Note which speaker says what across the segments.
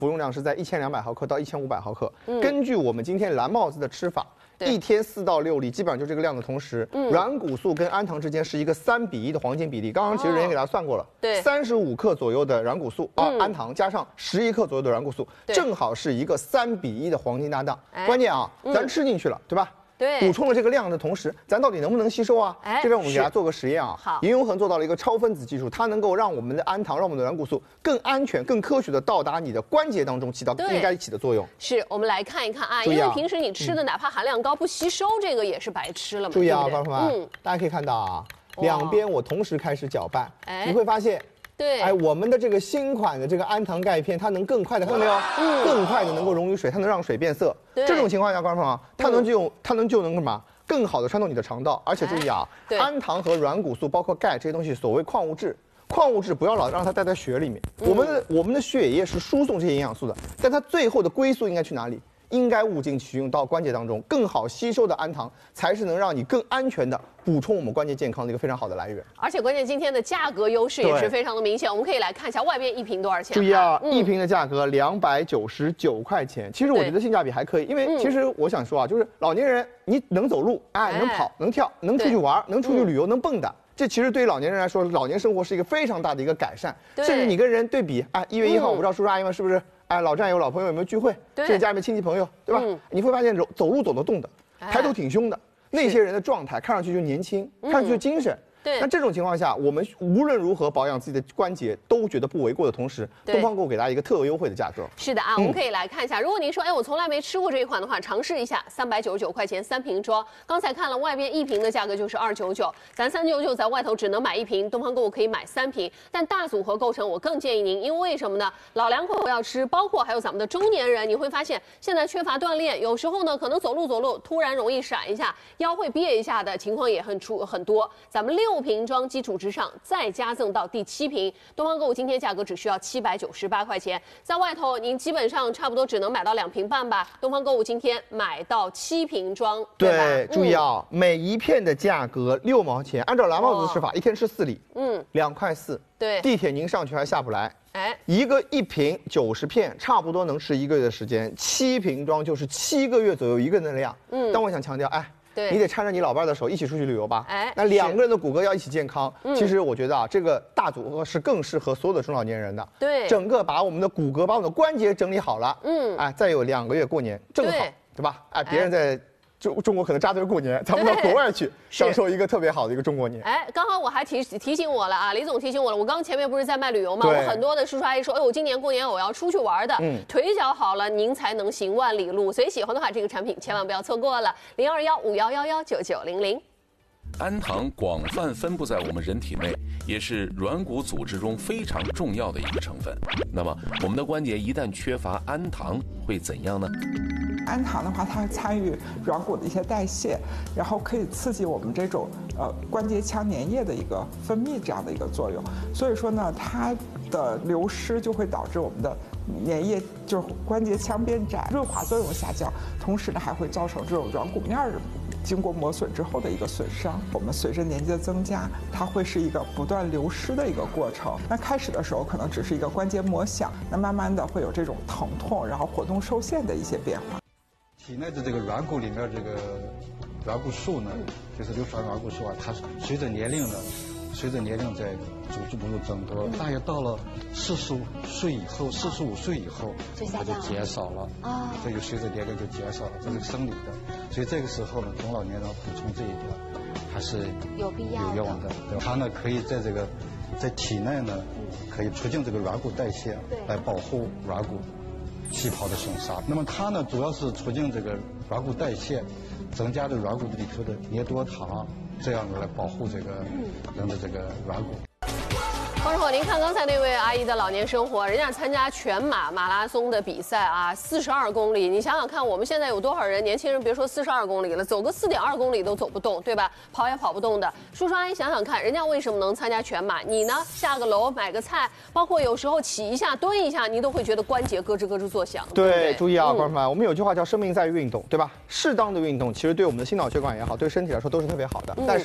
Speaker 1: 服用量是在1200毫克到1500毫克。根据我们今天蓝帽子的吃法，一天4到6粒，基本上就这个量的同时，软骨素跟氨糖之间是一个3:1的黄金比例。刚刚其实人家给大家算过了，对，35克左右的软骨素氨糖加上11克左右的软骨素，正好是一个3:1的黄金搭档。关键啊，咱吃进去了，对吧？
Speaker 2: 对，
Speaker 1: 补充了这个量的同时，咱到底能不能吸收啊？这边我们给大家做个实验啊。好，银永恒做到了一个超分子技术，它能够让我们的氨糖、让我们的软骨素更安全、更科学的到达你的关节当中，起到应该起的作用。
Speaker 2: 是，我们来看一看啊，因为平时你吃的哪怕含量高不吸收，这个也是白吃了嘛。
Speaker 1: 注意啊，观众朋友们，大家可以看到啊，两边我同时开始搅拌，你会发现。
Speaker 2: 对，
Speaker 1: 哎，我们的这个新款的这个氨糖钙片，它能更快的，看到没有？更快的能够溶于水，它能让水变色。这种情况下，观众朋友，它能就能干嘛？更好的穿透你的肠道。而且注意啊，氨糖和软骨素，包括钙这些东西，所谓矿物质不要老让它待在血里面。我们的血液是输送这些营养素的，但它最后的归宿应该去哪里？ 应该物尽其用到关节当中，更好吸收的氨糖才是能让你更安全的补充我们关节健康的一个非常好的来源。
Speaker 2: 而且关键今天的价格优势也是非常的明显，我们可以来看一下外边一瓶多少钱。
Speaker 1: 注意啊，一瓶的价格299块钱。其实我觉得性价比还可以，因为其实我想说啊，就是老年人你能走路，哎，能跑，能跳，能出去玩，能出去旅游，能蹦跶。 这其实对于老年人来说，老年生活是一个非常大的一个改善。甚至你跟人对比，哎，1月1号，我不知道叔叔阿姨们是不是，哎，老战友、老朋友有没有聚会，甚至家里面亲戚朋友，对吧？你会发现走路走得动的，抬头挺胸的，那些人的状态看上去就年轻，看上去就精神。
Speaker 2: 对，
Speaker 1: 那这种情况下，我们无论如何保养自己的关节都觉得不为过的同时，东方购物给大家一个特优惠的价格。
Speaker 2: 是的啊，我们可以来看一下。如果您说，哎，我从来没吃过这一款的话，尝试一下，399块钱3瓶装。刚才看了外边一瓶的价格就是299，咱399在外头只能买1瓶，东方购物可以买3瓶。但大组合构成，我更建议您，因为什么呢？老两口要吃，包括还有咱们的中年人，你会发现现在缺乏锻炼，有时候呢可能走路突然容易闪一下，腰会别一下的情况也很多。咱们6瓶装基础之上再加赠到第7瓶，东方购物今天价格只需要798块钱，在外头您基本上差不多只能买到2瓶半吧，东方购物今天买到7瓶装，
Speaker 1: 对，注意啊，每一片的价格6毛钱，按照蓝帽子的吃法，一天吃4粒，2块4，对，地铁您上去还下不来。 哎，一瓶90片，差不多能吃1个月的时间，7瓶装就是7个月左右1个人的量。但我想强调，哎，你得搀着你老伴的手一起出去旅游吧。哎，那2个人的骨骼要一起健康。其实我觉得啊，这个大组合是更适合所有的中老年人的。对，整个把我们的骨骼、把我们的关节整理好了。哎，再有2个月过年正好，对吧？哎，别人在。 中国可能扎堆过年，咱们到国外去享受一个特别好的一个中国年。
Speaker 2: 哎，刚好我还提醒我了啊，李总提醒我了。我刚前面不是在卖旅游吗？我很多的叔叔阿姨说，哎，我今年过年我要出去玩的，腿脚好了，您才能行万里路。所以喜欢的话，这个产品千万不要错过了。0215119900。
Speaker 3: 氨糖广泛分布在我们人体内，也是软骨组织中非常重要的一个成分。那么，我们的关节一旦缺乏氨糖，会怎样呢？
Speaker 4: 氨糖的话，它会参与软骨的一些代谢，然后可以刺激我们这种关节腔粘液的一个分泌这样的一个作用。所以说呢，它的流失就会导致我们的粘液就是关节腔变窄，润滑作用下降，同时呢还会造成这种软骨面儿经过磨损之后的一个损伤。我们随着年纪的增加，它会是一个不断流失的一个过程。那开始的时候可能只是一个关节磨响，那慢慢的会有这种疼痛，然后活动受限的一些变化。
Speaker 5: 体内的这个软骨里面这个软骨素呢，就是硫酸软骨素啊，它随着年龄在逐步增多，大约到了45岁以后它就减少了啊，这就随着年龄就减少了，这是生理的。所以这个时候呢，中老年人补充这一点还是有必要有用的。它呢可以在体内呢，可以促进这个软骨代谢，来保护软骨。 细胞的损伤，那么它呢，主要是促进这个软骨代谢，增加的软骨里头的黏多糖，这样来保护这个人的这个软骨。
Speaker 2: 观众朋友，您看刚才那位阿姨的老年生活，人家参加全马马拉松的比赛啊，42公里。你想想看，我们现在有多少人？年轻人别说42公里了，走个4.2公里都走不动，对吧？跑也跑不动的。叔叔阿姨想想看，人家为什么能参加全马？你呢？下个楼买个菜，包括有时候起一下、蹲一下，你都会觉得关节咯吱咯吱作响。
Speaker 1: 对，注意啊，观众们，我们有句话叫“生命在于运动”，对吧？适当的运动其实对我们的心脑血管也好，对身体来说都是特别好的。但是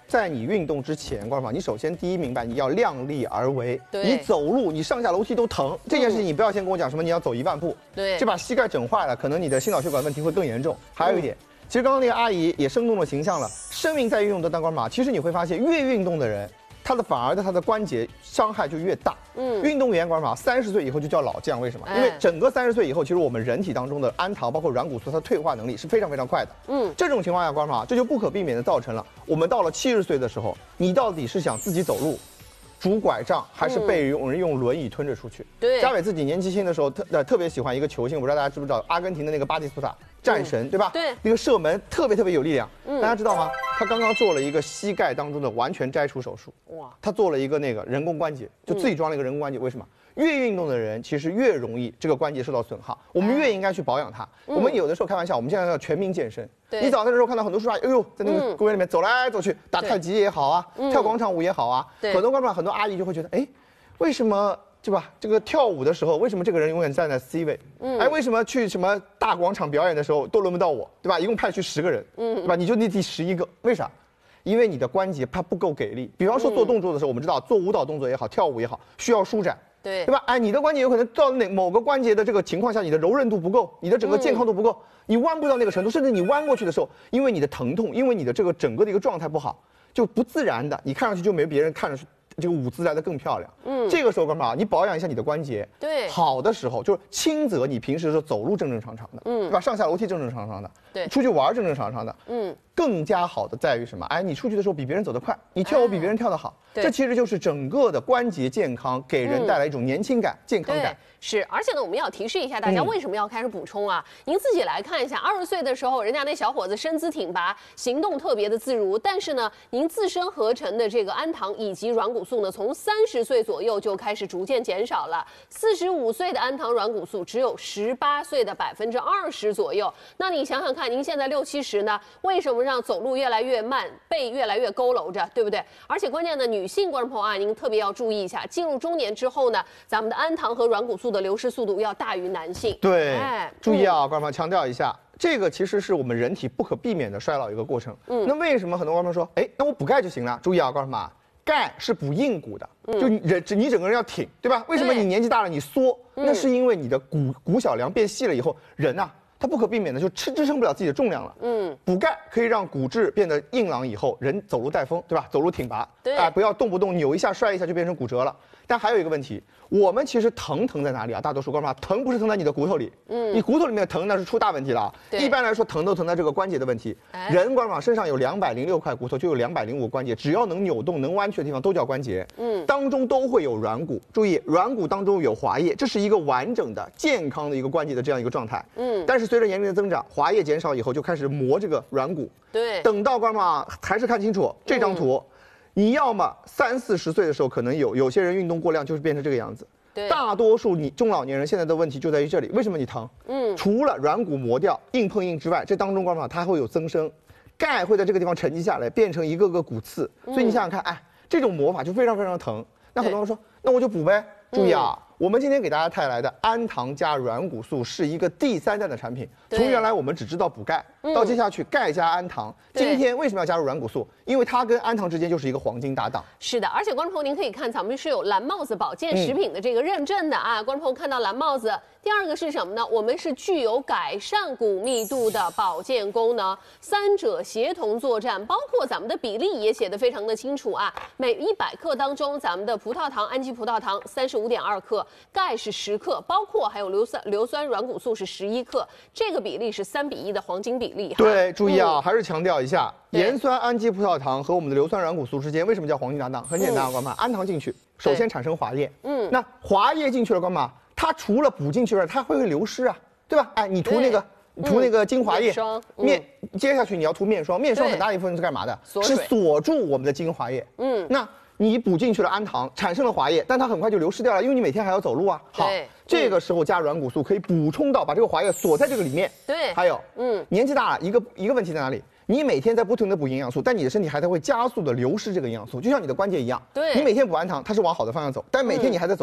Speaker 1: 在你运动之前，观众朋友，你首先第一明白你要量力而为。
Speaker 2: 对，
Speaker 1: 你走路，你上下楼梯都疼，这件事情你不要先跟我讲什么你要走1万步，
Speaker 2: 对，
Speaker 1: 这把膝盖整坏了，可能你的心脑血管问题会更严重。还有一点，其实刚刚那个阿姨也生动的形象了，生命在运动的当官马，其实你会发现越运动的人。他的反而他的关节伤害就越大。运动员观众30岁以后就叫老将，为什么？因为整个30岁以后，其实我们人体当中的氨糖包括软骨素，它退化能力是非常非常快的。这种情况下，观众这就不可避免的造成了我们到了70岁的时候，你到底是想自己走路，拄拐杖，还是被人用轮椅推着出去？
Speaker 2: 对，
Speaker 1: 嘉伟自己年纪轻的时候特别喜欢一个球星，我不知道大家知不知道，阿根廷的那个巴蒂斯塔。战神对吧？
Speaker 2: 对，
Speaker 1: 那个射门特别有力量。大家知道吗？他刚刚做了一个膝盖当中的完全摘除手术。哇！他做了一个那个人工关节，就自己装了一个人工关节。为什么？越运动的人其实越容易这个关节受到损耗，我们越应该去保养它。我们有的时候开玩笑，我们现在要全民健身。你早上的时候看到很多叔叔阿姨，哎呦，在那个公园里面走来走去，打太极也好啊，跳广场舞也好啊，很多观众很多阿姨就会觉得，哎，为什么？对吧？这个跳舞的时候，为什么这个人永远站在 C 位？哎，为什么去什么大广场表演的时候都轮不到我？对吧？一共派去10个人，对吧？你就那第11个，为啥？因为你的关节它不够给力。比方说做动作的时候，我们知道做舞蹈动作也好，跳舞也好，需要舒展，对吧？哎，你的关节有可能到某个关节的这个情况下，你的柔韧度不够，你的整个健康度不够，你弯不到那个程度，甚至你弯过去的时候，因为你的疼痛，因为你的这个整个的一个状态不好，就不自然的，你看上去就没别人看上去。这个舞姿来得更漂亮。这个时候干嘛？你保养一下你的关节。对，好的时候就是轻则你平时的时候走路正常的，对吧？上下楼梯正常的，对，出去玩正常的，更加好的在于什么？哎，你出去的时候比别人走得快，你跳舞比别人跳得好，这其实就是整个的关节健康给人带来一种年轻感、健康感。
Speaker 2: 是，而且呢，我们要提示一下大家，为什么要开始补充啊？您自己来看一下，20岁的时候，人家那小伙子身姿挺拔，行动特别的自如，但是呢，您自身合成的这个氨糖以及软骨素呢，从30岁左右就开始逐渐减少了。45岁的氨糖软骨素只有18岁的20%左右。那你想想看，您现在60、70呢，为什么让走路越来越慢，背越来越佝偻着，对不对？而且关键的女性观众朋友啊，您特别要注意一下，进入中年之后呢，咱们的氨糖和软骨素的流失速度要大于男性。
Speaker 1: 对，注意啊，观众强调一下，这个其实是我们人体不可避免的衰老一个过程。那为什么很多观众说，哎，那我补钙就行了？注意啊，观众们，钙是补硬骨的，就你整个人要挺，对吧？为什么你年纪大了你缩？那是因为你的骨小梁变细了以后，人啊。它不可避免的就支撑不了自己的重量了。补钙可以让骨质变得硬朗，以后人走路带风，对吧？走路挺拔，对，不要动不动扭一下摔一下就变成骨折了。但还有一个问题，我们其实疼在哪里啊？大多数观众疼不是疼在你的骨头里，你骨头里面疼那是出大问题了。一般来说疼都疼在这个关节的问题。人观众身上有206块骨头，就有205个关节，只要能扭动能弯曲的地方都叫关节。当中都会有软骨，注意软骨当中有滑液，这是一个完整的健康的一个关节的这样一个状态。但是随着年龄的增长，滑液减少以后就开始磨这个软骨。对，等到观众还是看清楚这张图。你要么30、40岁的时候可能有些人运动过量就是变成这个样子，大多数你中老年人现在的问题就在于这里。为什么你疼？除了软骨磨掉、硬碰硬之外，这当中观众它会有增生，钙会在这个地方沉积下来，变成一个个骨刺。所以你想想看，哎，这种磨法就非常非常疼。那很多人说，那我就补呗。注意啊，我们今天给大家带来的氨糖加软骨素是一个第3代的产品。从原来我们只知道补钙，到接下去钙加氨糖。今天为什么要加入软骨素？因为它跟氨糖之间就是一个黄金搭档。
Speaker 2: 是的，而且观众朋友您可以看，咱们是有蓝帽子保健食品的这个认证的啊。观众朋友看到蓝帽子，第二个是什么呢？我们是具有改善骨密度的保健功能，3者协同作战，包括咱们的比例也写得非常的清楚啊。每100克当中，咱们的葡萄糖、氨基葡萄糖35.2克，钙是10克，包括还有硫酸软骨素是11克，这个比例是3:1的黄金比例。
Speaker 1: 对，注意啊，还是强调一下，盐酸氨基葡萄糖和我们的硫酸软骨素之间为什么叫黄金搭档？很简单啊，观众，氨糖进去，首先产生滑液，那滑液进去了，观众，它除了补进去外，它会流失啊，对吧？哎，你涂那个精华液，接下去你要涂面霜，面霜很大一部分是干嘛的？是锁住我们的精华液。那你补进去了氨糖，产生了滑液，但它很快就流失掉了，因为你每天还要走路啊。好，这个时候加软骨素可以补充到，把这个滑液锁在这个里面。对，还有，年纪大了，一个问题在哪里？你每天在不停的补营养素，但你的身体还在会加速的流失这个营养素，就像你的关节一样。对，你每天补氨糖，它是往好的方向走，但每天你还在走路。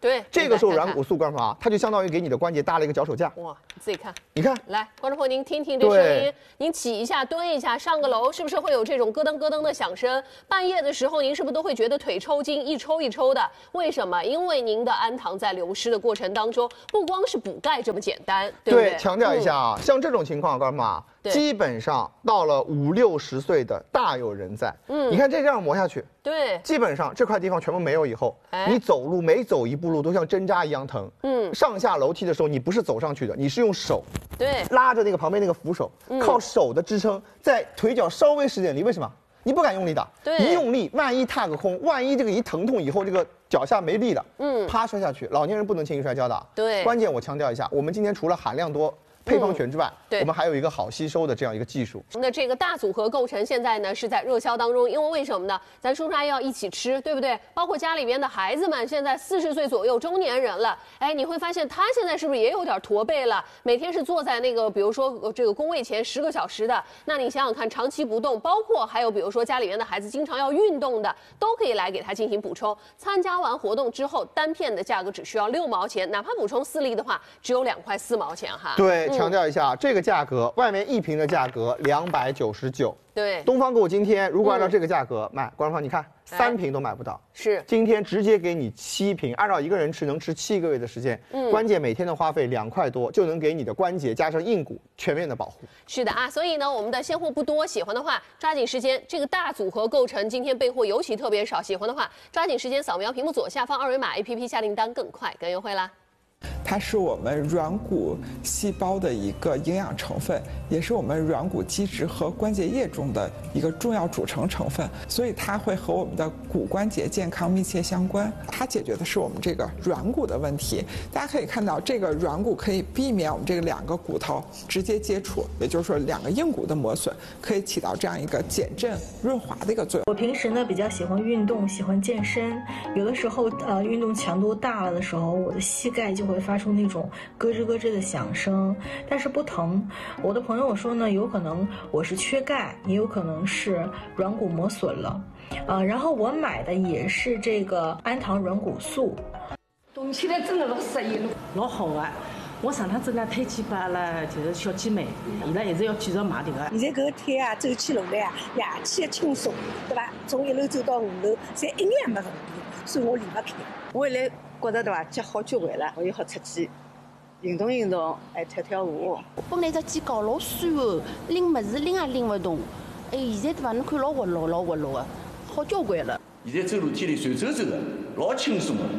Speaker 2: 对，
Speaker 1: 这个时候软骨素，观众朋友，它就相当于给你的关节搭了一个脚手架。
Speaker 2: 哇，你自己看，
Speaker 1: 你看，
Speaker 2: 来，观众朋友您听听这声音，您起一下、蹲一下、上个楼，是不是会有这种咯噔咯噔的响声？半夜的时候，您是不是都会觉得腿抽筋，一抽一抽的？为什么？因为您的氨糖在流失的过程当中，不光是补钙这么简单，对不对？
Speaker 1: 强调一下啊，像这种情况，观众朋友。基本上到了50、60岁的大有人在。你看这样磨下去，
Speaker 2: 对，
Speaker 1: 基本上这块地方全部没有以后，你走路每走一步路都像针扎一样疼。上下楼梯的时候你不是走上去的，你是用手，
Speaker 2: 对，
Speaker 1: 拉着那个旁边那个扶手，靠手的支撑，在腿脚稍微使点力。为什么？你不敢用力的，一用力，万一踏个空，万一这个一疼痛以后，这个脚下没力了，啪摔下去。老年人不能轻易摔跤的。
Speaker 2: 对，
Speaker 1: 关键我强调一下，我们今天除了含量多。配方全之外，我们还有一个好吸收的这样一个技术。
Speaker 2: 那这个大组合构成现在呢是在热销当中，因为什么呢？咱叔叔阿姨要一起吃，对不对？包括家里边的孩子们，现在40岁左右中年人了，哎，你会发现他现在是不是也有点驼背了？每天是坐在那个，比如说这个工位前10个小时的，那你想想看，长期不动，包括还有比如说家里边的孩子经常要运动的，都可以来给他进行补充。参加完活动之后，单片的价格只需要6毛钱，哪怕补充4粒的话，只有2块4毛钱哈。
Speaker 1: 对。强调一下，这个价格，外面1瓶的价格299。
Speaker 2: 对，
Speaker 1: 东方购物今天如果按照这个价格卖，观众朋友你看3瓶都买不到，
Speaker 2: 是
Speaker 1: 今天直接给你7瓶，按照一个人吃能吃7个月的时间。关键每天的花费2块多就能给你的关节加上硬骨全面的保护。
Speaker 2: 是的啊，所以呢，我们的现货不多，喜欢的话抓紧时间。这个大组合构成今天备货尤其特别少，喜欢的话抓紧时间扫描屏幕左下方2维码 APP 下订单更快更优惠啦。
Speaker 4: 它是我们软骨细胞的一个营养成分，也是我们软骨基质和关节液中的一个重要组成成分，所以它会和我们的骨关节健康密切相关。它解决的是我们这个软骨的问题。大家可以看到，这个软骨可以避免我们这个2个骨头直接接触，也就是说2个硬骨的磨损，可以起到这样一个减震润滑的一个作用。
Speaker 6: 我平时呢比较喜欢运动，喜欢健身，有的时候运动强度大了的时候，我的膝盖就会发出那种咯吱咯吱的响声，但是不疼。我的朋友说呢，有可能我是缺钙，也有可能是软骨磨损了。然后我买的也是这个氨糖软骨素。
Speaker 7: 动起来真的老适意了，老好啊！我上趟子呢推荐给阿拉就是小姐妹，伊拉一直要继续买这个。
Speaker 8: 现在搿个腿啊，走起路来啊，夜气轻松，对吧？从1楼走到5楼，侪一眼没问题，所以我离不开。
Speaker 9: 我现在觉得对吧，脚好交关了，我又好出去运动运动，还跳跳舞。
Speaker 10: 本来只肩高老酸哦，拎物事拎也拎不动，哎，现在对吧？侬看老活络，老活络的，好交关了。
Speaker 11: 现在走路天里随走走的，老轻松的。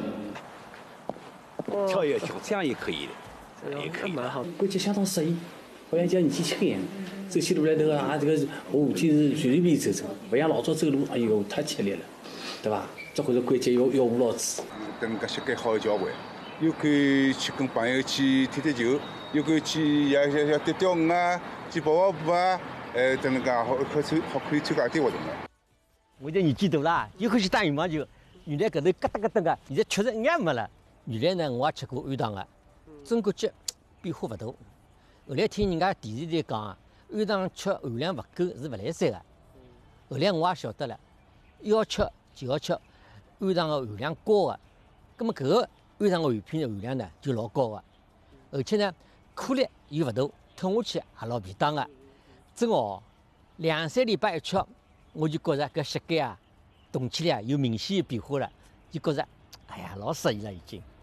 Speaker 11: 跳一跳，这样也可以的，也可以。
Speaker 7: 蛮好，关节相当适应，好像叫年纪轻一样。走起路来头啊，这个我天是随随便走走，不像老早走路，哎呦太吃力了，对吧？这会儿关节要用老子。
Speaker 12: 等个膝盖好交关，又可以去跟朋友去踢踢球，又可以去也钓钓鱼啊，去跑跑步啊，等那个好可以参加点活动的。
Speaker 13: 我这年纪大了，又欢喜打羽毛球，原来搿头咯噔咯噔个，现在确实一眼没了。原来呢，我也吃过氨糖的，真感觉变化勿大。后来听人家电视台讲啊，氨糖吃含量勿够是勿来三个。后来我也晓得了，要吃就要吃氨糖的含量高的，葛么搿个氨糖的含片含量呢就老高的，而且呢颗粒又勿大，吞下去也老便当的。真哦，2、3礼拜一吃，我就觉着搿膝盖啊动起来有明显的变化了，就觉着哎呀老适意了已经。